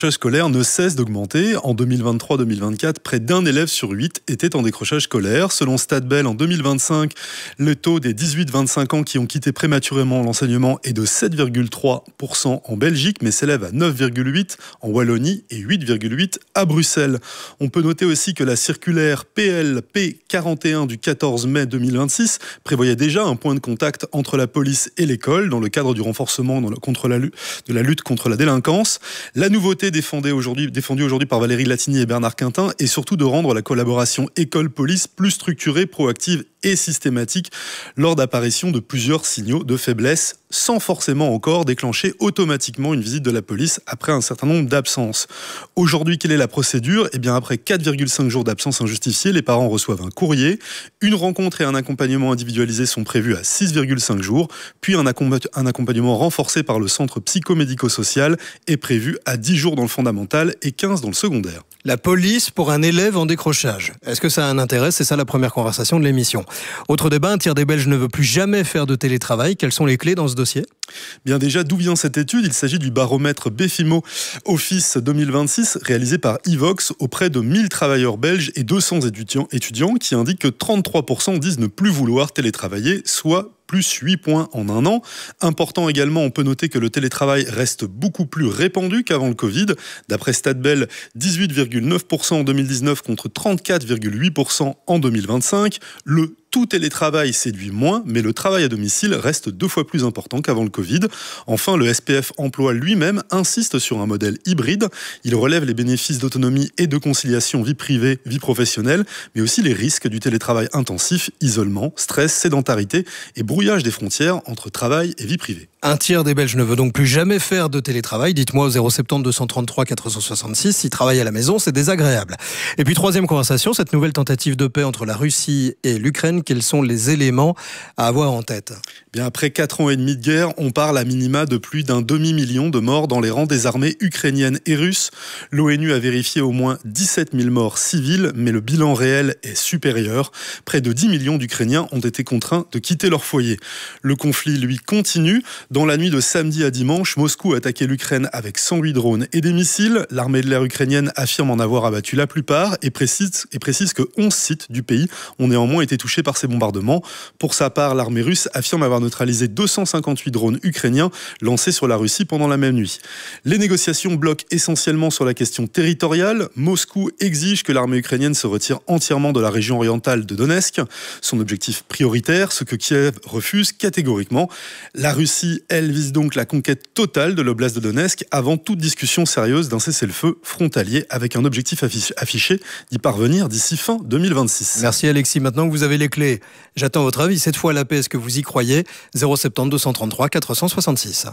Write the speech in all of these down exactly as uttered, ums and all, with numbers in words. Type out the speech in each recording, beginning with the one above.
scolaire ne cesse d'augmenter. En deux mille vingt-trois deux mille vingt-quatre, près d'un élève sur huit était en décrochage scolaire. Selon StatBel, en deux mille vingt-cinq, le taux des dix-huit vingt-cinq ans qui ont quitté prématurément l'enseignement est de sept virgule trois pour cent en Belgique, mais s'élève à neuf virgule huit pour cent en Wallonie et huit virgule huit pour cent à Bruxelles. On peut noter aussi que la circulaire P L P quarante et un du quatorze mai deux mille vingt-six prévoyait déjà un point de contact entre la police et l'école dans le cadre du renforcement dans le, contre la, de la lutte contre la délinquance. La nouveauté défendue aujourd'hui, défendue aujourd'hui par Valérie Latini et Bernard Quintin est surtout de rendre la collaboration école-police plus structurée, proactive et systématique lors d'apparition de plusieurs signaux de faiblesse, sans forcément encore déclencher automatiquement une visite de la police après un certain nombre d'absences. Aujourd'hui, quelle est la procédure ? Eh bien, après quatre virgule cinq jours d'absence injustifiée, les parents reçoivent un courrier. Une rencontre et un accompagnement individualisé sont prévus à six virgule cinq jours, puis un, accomp- un accompagnement renforcé par le centre psychomédico-social est prévu à dix jours dans le fondamental et quinze dans le secondaire. La police pour un élève en décrochage. Est-ce que ça a un intérêt ? C'est ça la première conversation de l'émission. Autre débat, un tiers des Belges ne veut plus jamais faire de télétravail. Quelles sont les clés dans ce dossier ? Bien déjà, d'où vient cette étude ? Il s'agit du baromètre BFIMO Office deux mille vingt-six réalisé par Ivox auprès de mille travailleurs belges et deux cents étudiants, étudiants qui indiquent que trente-trois pour cent disent ne plus vouloir télétravailler, soit plus huit points en un an. Important également, on peut noter que le télétravail reste beaucoup plus répandu qu'avant le Covid. D'après StatBel, dix-huit virgule neuf pour cent en deux mille dix-neuf contre trente-quatre virgule huit pour cent en deux mille vingt-cinq. Le tout télétravail séduit moins, mais le travail à domicile reste deux fois plus important qu'avant le Covid. Enfin, le S P F Emploi lui-même insiste sur un modèle hybride. Il relève les bénéfices d'autonomie et de conciliation vie privée, vie professionnelle, mais aussi les risques du télétravail intensif, isolement, stress, sédentarité et brouillage des frontières entre travail et vie privée. Un tiers des Belges ne veut donc plus jamais faire de télétravail. Dites-moi au zéro sept zéro deux cent trente-trois quatre cent soixante-six si travailler à la maison, c'est désagréable. Et puis troisième conversation, cette nouvelle tentative de paix entre la Russie et l'Ukraine, quels sont les éléments à avoir en tête ? Bien, après quatre ans et demi de guerre, on parle à minima de plus d'un demi-million de morts dans les rangs des armées ukrainiennes et russes. L'ONU a vérifié au moins dix-sept mille morts civiles, mais le bilan réel est supérieur. Près de dix millions d'Ukrainiens ont été contraints de quitter leur foyer. Le conflit, lui, continue. Dans la nuit de samedi à dimanche, Moscou a attaqué l'Ukraine avec cent huit drones et des missiles. L'armée de l'air ukrainienne affirme en avoir abattu la plupart et précise, et précise que onze sites du pays ont néanmoins été touchés par ces bombardements. Pour sa part, l'armée russe affirme avoir neutralisé deux cent cinquante-huit drones ukrainiens lancés sur la Russie pendant la même nuit. Les négociations bloquent essentiellement sur la question territoriale. Moscou exige que l'armée ukrainienne se retire entièrement de la région orientale de Donetsk, son objectif prioritaire, ce que Kiev refuse catégoriquement. La Russie, elle, vise donc la conquête totale de l'oblast de Donetsk avant toute discussion sérieuse d'un cessez-le-feu frontalier avec un objectif affiché d'y parvenir d'ici fin deux mille vingt-six. Merci Alexis, maintenant que vous avez les clés, j'attends votre avis. Cette fois, la paix, est-ce que vous y croyez ? zéro sept zéro deux cent trente-trois quatre cent soixante-six.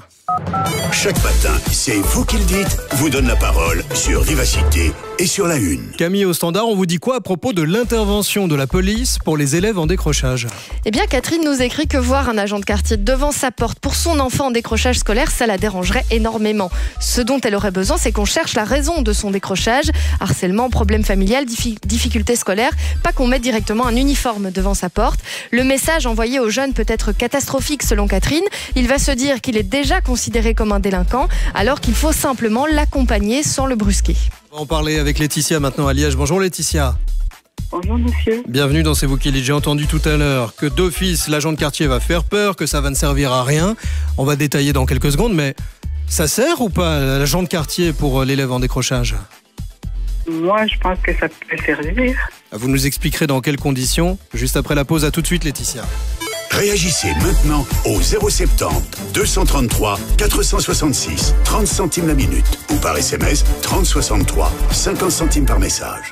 Chaque matin, c'est vous qui le dites, vous donne la parole sur Vivacité et sur La Une. Camille, au standard, on vous dit quoi à propos de l'intervention de la police pour les élèves en décrochage ? Eh bien, Catherine nous écrit que voir un agent de quartier devant sa porte pour son enfant en décrochage scolaire, ça la dérangerait énormément. Ce dont elle aurait besoin, c'est qu'on cherche la raison de son décrochage. Harcèlement, problème familial, diffi- difficultés scolaires, pas qu'on mette directement un uniforme devant sa porte. Le message envoyé aux jeunes peut être catastrophique selon Catherine. Il va se dire qu'il est déjà considéré comme un délinquant, alors qu'il faut simplement l'accompagner sans le brusquer. On va en parler avec Laetitia maintenant à Liège. Bonjour Laetitia. Bonjour monsieur. Bienvenue dans C'est vous qui le dites. J'ai entendu tout à l'heure que d'office l'agent de quartier va faire peur, que ça va ne servir à rien. On va détailler dans quelques secondes, mais ça sert ou pas l'agent de quartier pour l'élève en décrochage ? Moi je pense que ça peut servir. Vous nous expliquerez dans quelles conditions, juste après la pause. À tout de suite Laetitia. Réagissez maintenant au zéro sept zéro deux cent trente-trois quatre cent soixante-six, trente centimes la minute ou par S M S trente soixante-trois, cinquante centimes par message.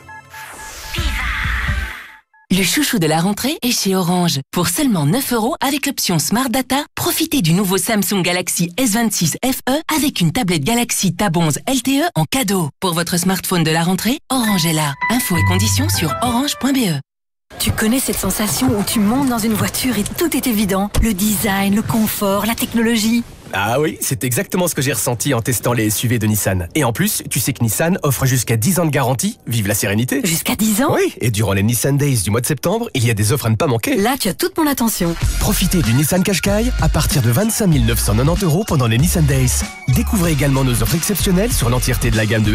Le chouchou de la rentrée est chez Orange. Pour seulement neuf euros avec l'option Smart Data, profitez du nouveau Samsung Galaxy S vingt-six F E avec une tablette Galaxy Tab onze L T E en cadeau. Pour votre smartphone de la rentrée, Orange est là. Infos et conditions sur orange point b e. Tu connais cette sensation où tu montes dans une voiture et tout est évident. Le design, le confort, la technologie. Ah oui, c'est exactement ce que j'ai ressenti en testant les S U V de Nissan. Et en plus, tu sais que Nissan offre jusqu'à dix ans de garantie. Vive la sérénité. Jusqu'à dix ans? Oui, et durant les Nissan Days du mois de septembre, il y a des offres à ne pas manquer. Là, tu as toute mon attention. Profitez du Nissan Qashqai à partir de vingt-cinq mille neuf cent quatre-vingt-dix euros pendant les Nissan Days. Découvrez également nos offres exceptionnelles sur l'entièreté de la gamme de